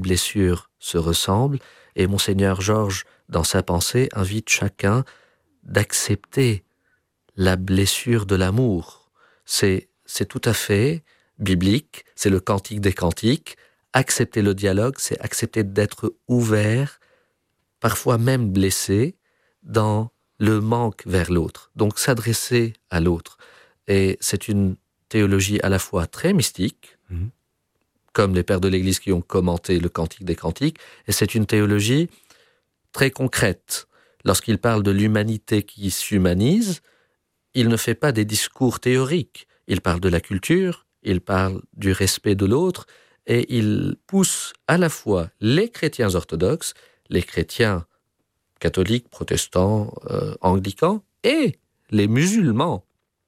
blessures se ressemblent, et Monseigneur Georges, dans sa pensée, invite chacun d'accepter la blessure de l'amour. C'est tout à fait biblique, c'est le cantique des cantiques. Accepter le dialogue, c'est accepter d'être ouvert, parfois même blessé, dans le manque vers l'autre. Donc s'adresser à l'autre. Et c'est une théologie à la fois très mystique, comme les pères de l'Église qui ont commenté le Cantique des Cantiques, et c'est une théologie très concrète. Lorsqu'il parle de l'humanité qui s'humanise, il ne fait pas des discours théoriques. Il parle de la culture, il parle du respect de l'autre, et il pousse à la fois les chrétiens orthodoxes, les chrétiens catholiques, protestants, anglicans, et les musulmans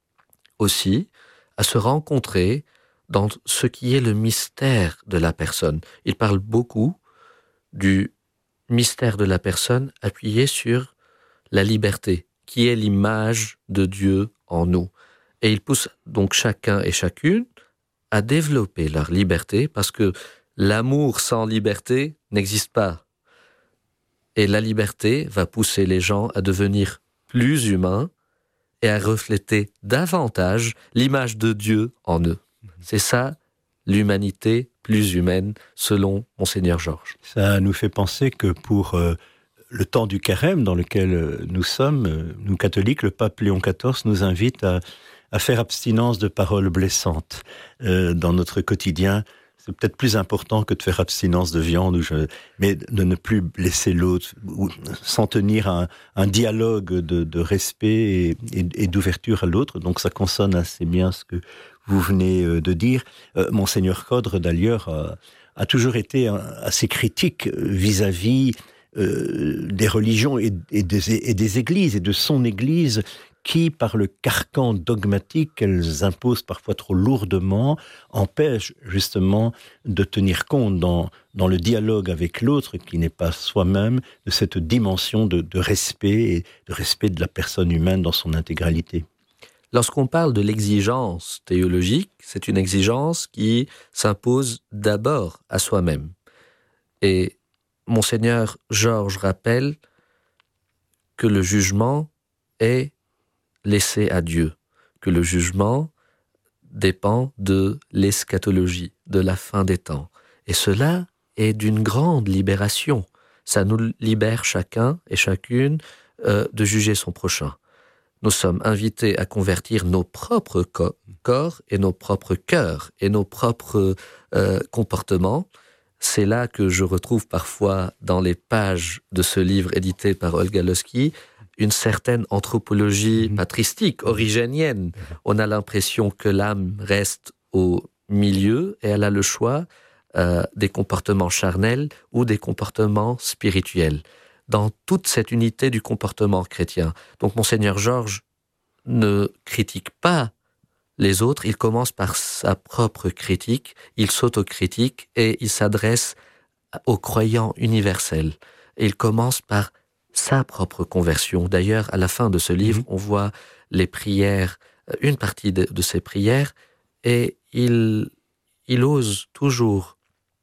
aussi, à se rencontrer dans ce qui est le mystère de la personne. Il parle beaucoup du mystère de la personne appuyé sur la liberté, qui est l'image de Dieu en nous. Et il pousse donc chacun et chacune à développer leur liberté, parce que l'amour sans liberté n'existe pas. Et la liberté va pousser les gens à devenir plus humains et à refléter davantage l'image de Dieu en eux. C'est ça, l'humanité plus humaine, selon Monseigneur Georges. Ça nous fait penser que pour le temps du carême dans lequel nous sommes, nous catholiques, le pape Léon XIV nous invite à faire abstinence de paroles blessantes dans notre quotidien. C'est peut-être plus important que de faire abstinence de viande, mais de ne plus blesser l'autre, ou s'en tenir à un dialogue de respect et d'ouverture à l'autre. Donc ça consonne assez bien ce que vous venez de dire. Monseigneur Coddre, d'ailleurs, a toujours été assez critique vis-à-vis des religions et des églises, et de son église, qui, par le carcan dogmatique qu'elles imposent parfois trop lourdement, empêchent justement de tenir compte dans le dialogue avec l'autre, qui n'est pas soi-même, de cette dimension de respect, et de respect de la personne humaine dans son intégralité. Lorsqu'on parle de l'exigence théologique, c'est une exigence qui s'impose d'abord à soi-même. Et Monseigneur Georges rappelle que le jugement est laissé à Dieu, que le jugement dépend de l'eschatologie, de la fin des temps. Et cela est d'une grande libération. Ça nous libère chacun et chacune de juger son prochain. Nous sommes invités à convertir nos propres corps et nos propres cœurs et nos propres comportements. C'est là que je retrouve parfois dans les pages de ce livre édité par Olga Lossky une certaine anthropologie patristique, origénienne. On a l'impression que l'âme reste au milieu et elle a le choix des comportements charnels ou des comportements spirituels, dans toute cette unité du comportement chrétien. Donc Monseigneur Georges ne critique pas les autres, il commence par sa propre critique, il s'autocritique et il s'adresse aux croyants universels. Et il commence par sa propre conversion. D'ailleurs, à la fin de ce livre, on voit les prières, une partie de ces prières, et il ose toujours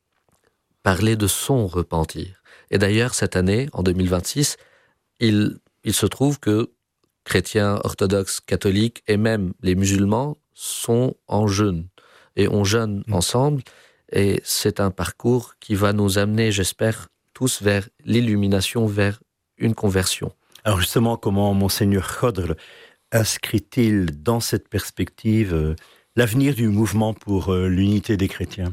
parler de son repentir. Et d'ailleurs, cette année, en 2026, il se trouve que chrétiens, orthodoxes, catholiques et même les musulmans sont en jeûne. Et on jeûne ensemble, et c'est un parcours qui va nous amener, j'espère, tous vers l'illumination, vers une conversion. Alors justement, comment Monseigneur Coddre inscrit-il dans cette perspective l'avenir du mouvement pour l'unité des chrétiens?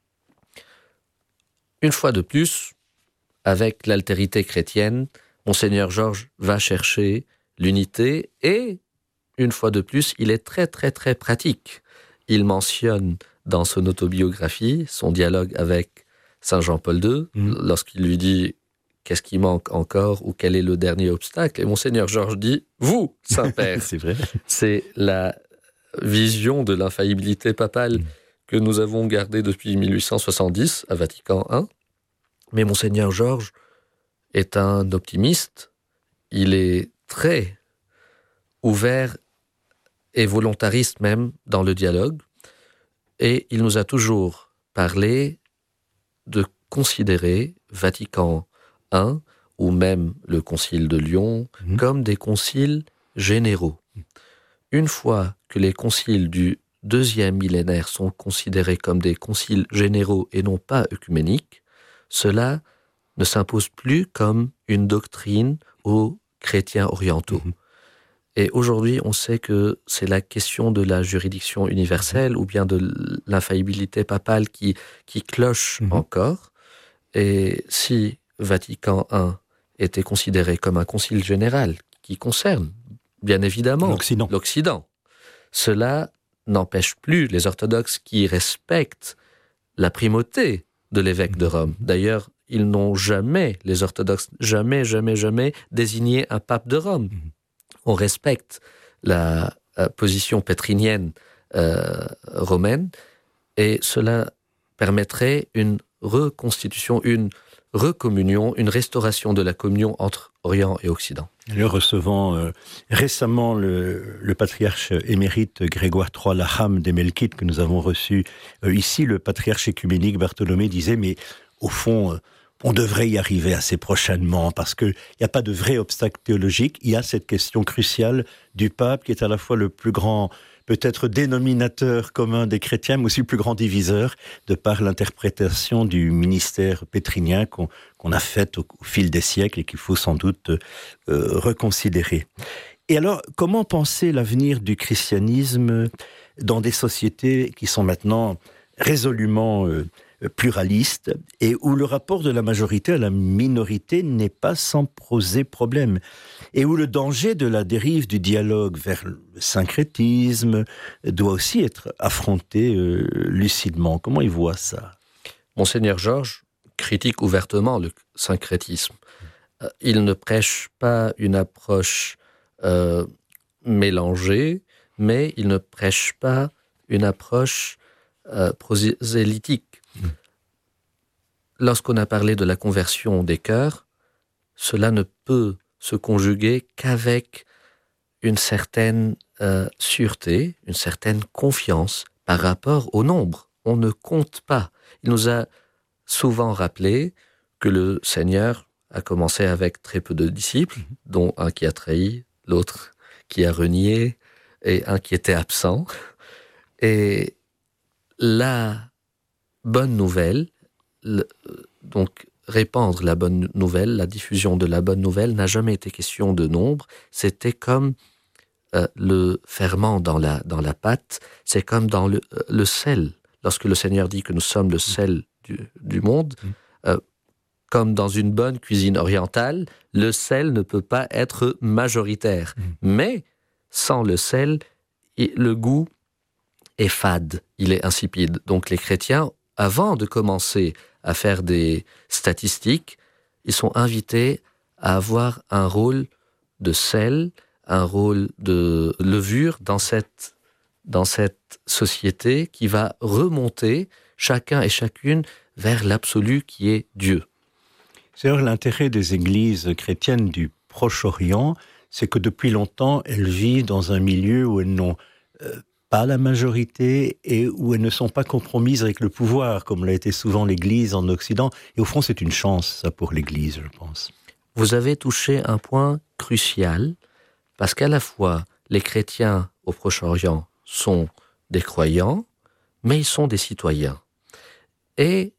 Une fois de plus, avec l'altérité chrétienne, Monseigneur Georges va chercher l'unité et, une fois de plus, il est très très très pratique. Il mentionne dans son autobiographie son dialogue avec Saint Jean-Paul II, lorsqu'il lui dit « Qu'est-ce qui manque encore » ou « Quel est le dernier obstacle ?» Et Monseigneur Georges dit « Vous, Saint-Père !» C'est vrai. C'est la vision de l'infaillibilité papale que nous avons gardée depuis 1870 à Vatican I. Mais Monseigneur Georges est un optimiste. Il est très ouvert et volontariste même dans le dialogue. Et il nous a toujours parlé de considérer Vatican I ou même le Concile de Lyon comme des conciles généraux. Une fois que les conciles du deuxième millénaire sont considérés comme des conciles généraux et non pas œcuméniques, cela ne s'impose plus comme une doctrine aux chrétiens orientaux. Et aujourd'hui, on sait que c'est la question de la juridiction universelle ou bien de l'infaillibilité papale qui cloche encore. Et si Vatican I était considéré comme un concile général qui concerne, bien évidemment, l'Occident, cela n'empêche plus les orthodoxes qui respectent la primauté de l'évêque de Rome. D'ailleurs, ils n'ont jamais, les orthodoxes, jamais désigné un pape de Rome. On respecte la position pétrinienne romaine et cela permettrait une reconstitution, une recommunion, une restauration de la communion entre Orient et Occident. Nous recevant récemment le patriarche émérite Grégoire III Laham des Melkites que nous avons reçu ici, le patriarche écuménique Bartholomé disait, mais au fond, on devrait y arriver assez prochainement parce qu'il n'y a pas de vrai obstacle théologique. Il y a cette question cruciale du pape qui est à la fois le plus grand, peut-être dénominateur commun des chrétiens, mais aussi le plus grand diviseur de par l'interprétation du ministère pétrinien qu'on a fait au fil des siècles et qu'il faut sans doute reconsidérer. Et alors, comment penser l'avenir du christianisme dans des sociétés qui sont maintenant résolument pluraliste et où le rapport de la majorité à la minorité n'est pas sans poser problème et où le danger de la dérive du dialogue vers le syncrétisme doit aussi être affronté lucidement. Comment il voit ça ? Monseigneur Georges critique ouvertement le syncrétisme. Il ne prêche pas une approche mélangée, mais il ne prêche pas une approche prosélytique. Lorsqu'on a parlé de la conversion des cœurs, cela ne peut se conjuguer qu'avec une certaine sûreté, une certaine confiance par rapport au nombre. On ne compte pas. Il nous a souvent rappelé que le Seigneur a commencé avec très peu de disciples, dont un qui a trahi, l'autre qui a renié et un qui était absent. Et la bonne nouvelle, donc répandre la bonne nouvelle, la diffusion de la bonne nouvelle n'a jamais été question de nombre. C'était comme le ferment dans la pâte, c'est comme dans le sel. Lorsque le Seigneur dit que nous sommes le sel du monde, comme dans une bonne cuisine orientale, le sel ne peut pas être majoritaire. Mais sans le sel, le goût est fade, il est insipide. Donc les chrétiens, avant de commencer à faire des statistiques, ils sont invités à avoir un rôle de sel, un rôle de levure dans cette société qui va remonter chacun et chacune vers l'absolu qui est Dieu. C'est d'ailleurs l'intérêt des églises chrétiennes du Proche-Orient, c'est que depuis longtemps, elles vivent dans un milieu où elles n'ont pas la majorité et où elles ne sont pas compromises avec le pouvoir, comme l'a été souvent l'Église en Occident. Et au fond, c'est une chance, ça, pour l'Église, je pense. Vous avez touché un point crucial, parce qu'à la fois, les chrétiens au Proche-Orient sont des croyants, mais ils sont des citoyens. Et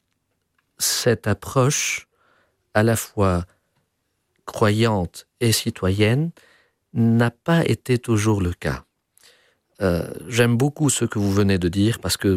cette approche, à la fois croyante et citoyenne, n'a pas été toujours le cas. J'aime beaucoup ce que vous venez de dire parce que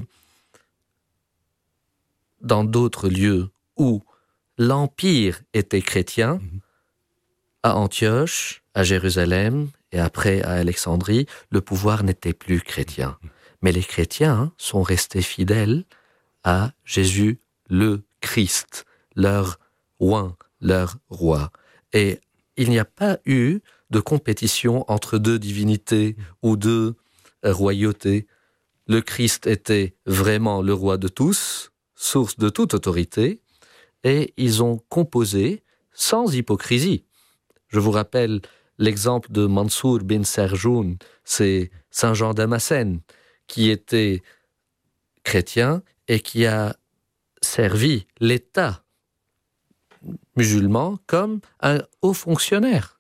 dans d'autres lieux où l'Empire était chrétien, à Antioche, à Jérusalem et après à Alexandrie, le pouvoir n'était plus chrétien. Mais les chrétiens sont restés fidèles à Jésus le Christ, leur oint, leur roi. Et il n'y a pas eu de compétition entre deux divinités ou deux royauté. Le Christ était vraiment le roi de tous, source de toute autorité, et ils ont composé sans hypocrisie. Je vous rappelle l'exemple de Mansour bin Serjoun, c'est Saint Jean Damascène, qui était chrétien et qui a servi l'État musulman comme un haut fonctionnaire.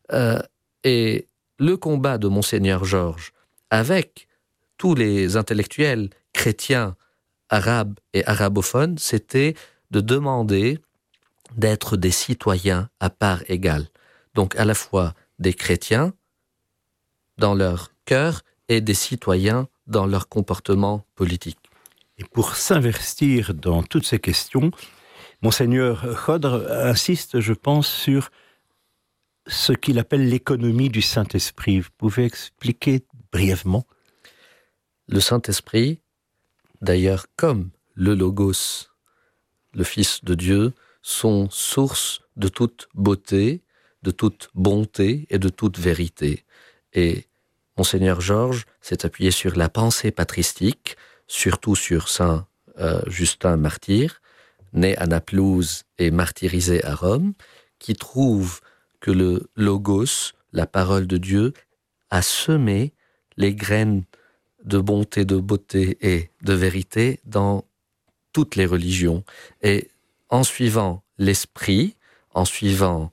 Et le combat de Monseigneur Georges avec tous les intellectuels chrétiens, arabes et arabophones, c'était de demander d'être des citoyens à part égale. Donc à la fois des chrétiens dans leur cœur et des citoyens dans leur comportement politique. Et pour s'investir dans toutes ces questions, Monseigneur Khodr insiste, je pense, sur ce qu'il appelle l'économie du Saint-Esprit. Vous pouvez expliquer brièvement ? Le Saint-Esprit, d'ailleurs, comme le Logos, le Fils de Dieu, sont source de toute beauté, de toute bonté et de toute vérité. Et Monseigneur Georges s'est appuyé sur la pensée patristique, surtout sur Saint Justin martyr, né à Naplouse et martyrisé à Rome, qui trouve que le Logos, la parole de Dieu, a semé les graines de bonté, de beauté et de vérité dans toutes les religions. Et en suivant l'esprit, en suivant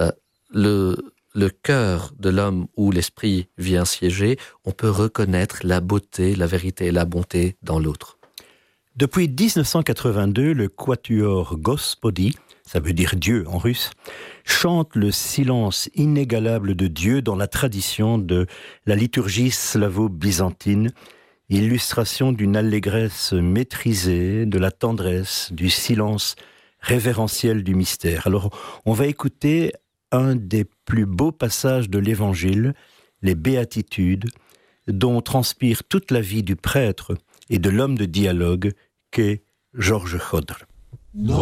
le cœur de l'homme où l'esprit vient siéger, on peut reconnaître la beauté, la vérité et la bonté dans l'autre. Depuis 1982, le quatuor Gospodi, ça veut dire Dieu en russe, chante le silence inégalable de Dieu dans la tradition de la liturgie slavo-byzantine, illustration d'une allégresse maîtrisée, de la tendresse, du silence révérentiel du mystère. Alors, on va écouter un des plus beaux passages de l'Évangile, les Béatitudes, dont transpire toute la vie du prêtre et de l'homme de dialogue qu'est Georges Khodr.